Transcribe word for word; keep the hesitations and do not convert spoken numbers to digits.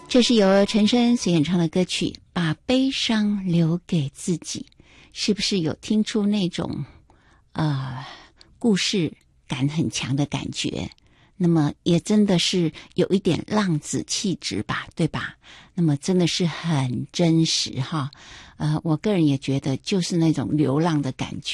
这是由陈升所演唱的歌曲《把悲伤留给自己》，是不是有听出那种呃故事感很强的感觉？那么也真的是有一点浪子气质吧，对吧？那么真的是很真实哈。呃，我个人也觉得就是那种流浪的感觉。